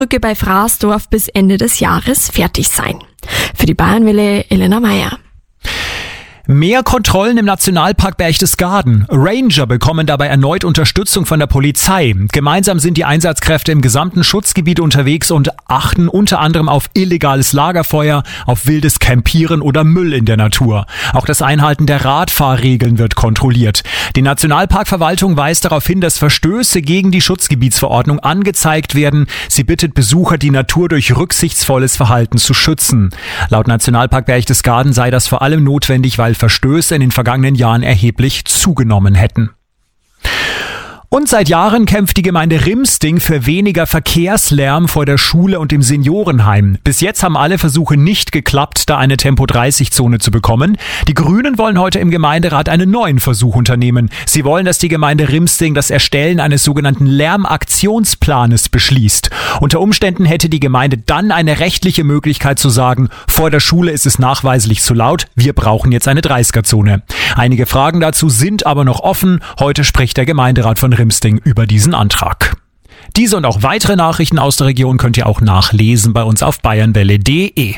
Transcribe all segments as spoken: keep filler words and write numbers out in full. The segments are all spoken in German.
Brücke bei Fraßdorf bis Ende des Jahres fertig sein. Für die Bayernwelle Elena Meyer. Mehr Kontrollen im Nationalpark Berchtesgaden. Ranger bekommen dabei erneut Unterstützung von der Polizei. Gemeinsam sind die Einsatzkräfte im gesamten Schutzgebiet unterwegs und achten unter anderem auf illegales Lagerfeuer, auf wildes Campieren oder Müll in der Natur. Auch das Einhalten der Radfahrregeln wird kontrolliert. Die Nationalparkverwaltung weist darauf hin, dass Verstöße gegen die Schutzgebietsverordnung angezeigt werden. Sie bittet Besucher, die Natur durch rücksichtsvolles Verhalten zu schützen. Laut Nationalpark Berchtesgaden sei das vor allem notwendig, weil Verstöße in den vergangenen Jahren erheblich zugenommen hätten. Und seit Jahren kämpft die Gemeinde Rimsting für weniger Verkehrslärm vor der Schule und im Seniorenheim. Bis jetzt haben alle Versuche nicht geklappt, da eine Tempo dreißig Zone zu bekommen. Die Grünen wollen heute im Gemeinderat einen neuen Versuch unternehmen. Sie wollen, dass die Gemeinde Rimsting das Erstellen eines sogenannten Lärmaktionsplanes beschließt. Unter Umständen hätte die Gemeinde dann eine rechtliche Möglichkeit zu sagen, vor der Schule ist es nachweislich zu laut, wir brauchen jetzt eine dreißiger Zone. Einige Fragen dazu sind aber noch offen. Heute spricht der Gemeinderat von Rimsting über diesen Antrag. Diese und auch weitere Nachrichten aus der Region könnt ihr auch nachlesen bei uns auf bayernwelle punkt de.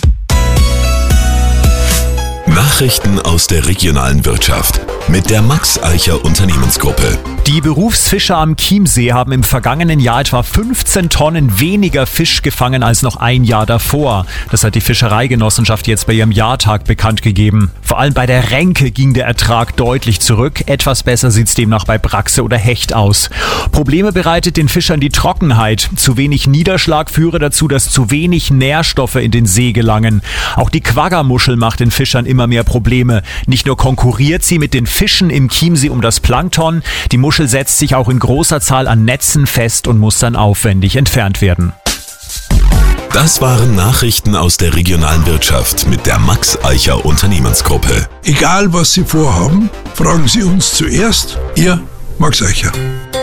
Nachrichten aus der regionalen Wirtschaft mit der Max Eicher Unternehmensgruppe. Die Berufsfischer am Chiemsee haben im vergangenen Jahr etwa fünfzehn Tonnen weniger Fisch gefangen als noch ein Jahr davor. Das hat die Fischereigenossenschaft jetzt bei ihrem Jahrtag bekannt gegeben. Vor allem bei der Renke ging der Ertrag deutlich zurück. Etwas besser sieht es demnach bei Brachse oder Hecht aus. Probleme bereitet den Fischern die Trockenheit. Zu wenig Niederschlag führe dazu, dass zu wenig Nährstoffe in den See gelangen. Auch die Quaggermuschel macht den Fischern immer mehr Probleme. Nicht nur konkurriert sie mit den Fischen im Chiemsee um das Plankton, die Muschel setzt sich auch in großer Zahl an Netzen fest und muss dann aufwendig entfernt werden. Das waren Nachrichten aus der regionalen Wirtschaft mit der Max Eicher Unternehmensgruppe. Egal was Sie vorhaben, fragen Sie uns zuerst. Ihr Max Eicher.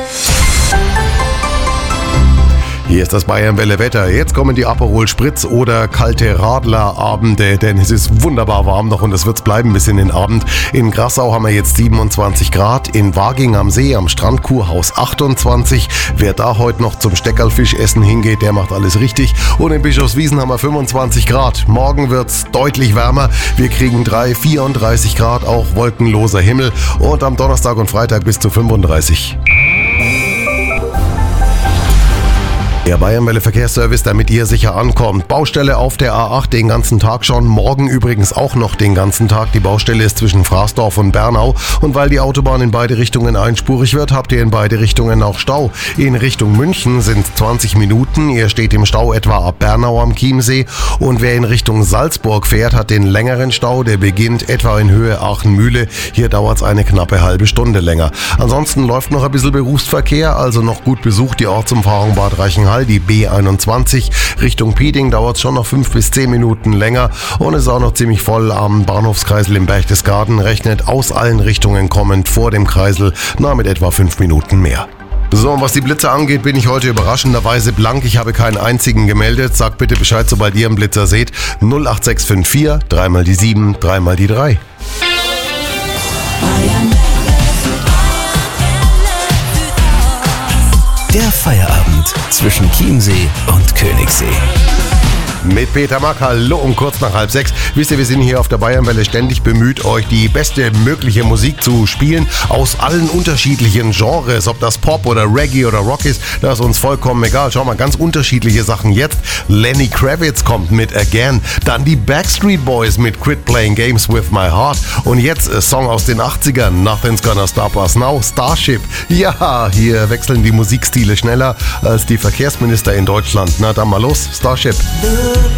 Hier ist das Bayernwelle Wetter. Jetzt kommen die Aperol Spritz oder kalte Radlerabende, denn es ist wunderbar warm noch und es wird bleiben bis in den Abend. In Grassau haben wir jetzt siebenundzwanzig Grad, in Waging am See am Strand Kurhaus achtundzwanzig. Wer da heute noch zum Steckerlfisch essen hingeht, der macht alles richtig. Und in Bischofswiesen haben wir fünfundzwanzig Grad. Morgen wird's deutlich wärmer. Wir kriegen drei, vierunddreißig Grad, auch wolkenloser Himmel. Und am Donnerstag und Freitag bis zu fünfunddreißig. Der Bayernwelle Verkehrsservice, damit ihr sicher ankommt. Baustelle auf der A acht den ganzen Tag schon, morgen übrigens auch noch den ganzen Tag. Die Baustelle ist zwischen Fraßdorf und Bernau und weil die Autobahn in beide Richtungen einspurig wird, habt ihr in beide Richtungen auch Stau. In Richtung München sind zwanzig Minuten, ihr steht im Stau etwa ab Bernau am Chiemsee und wer in Richtung Salzburg fährt, hat den längeren Stau, der beginnt etwa in Höhe Aachen-Mühle. Hier dauert es eine knappe halbe Stunde länger. Ansonsten läuft noch ein bisschen Berufsverkehr, also noch gut besucht die Ortsumfahrung Bad Reichenhall. Die B einundzwanzig Richtung Pieding dauert es schon noch fünf bis zehn Minuten länger und es ist auch noch ziemlich voll am Bahnhofskreisel im Berchtesgaden. Rechnet aus allen Richtungen kommend vor dem Kreisel, na mit etwa fünf Minuten mehr. So, und was die Blitze angeht, bin ich heute überraschenderweise blank. Ich habe keinen einzigen gemeldet. Sagt bitte Bescheid, sobald ihr einen Blitzer seht. null acht sechs fünf vier, dreimal die sieben, dreimal die drei. Der Feierabend zwischen Chiemsee und Königssee. Mit Peter Mack, hallo um kurz nach halb sechs. Wisst ihr, wir sind hier auf der Bayernwelle ständig bemüht, euch die beste mögliche Musik zu spielen, aus allen unterschiedlichen Genres, ob das Pop oder Reggae oder Rock ist, das ist uns vollkommen egal. Schau mal, ganz unterschiedliche Sachen jetzt. Lenny Kravitz kommt mit Again, dann die Backstreet Boys mit Quit Playing Games With My Heart und jetzt ein Song aus den achtzigern, Nothing's Gonna Stop Us Now, Starship. Ja, hier wechseln die Musikstile schneller als die Verkehrsminister in Deutschland. Na dann mal los, Starship. Look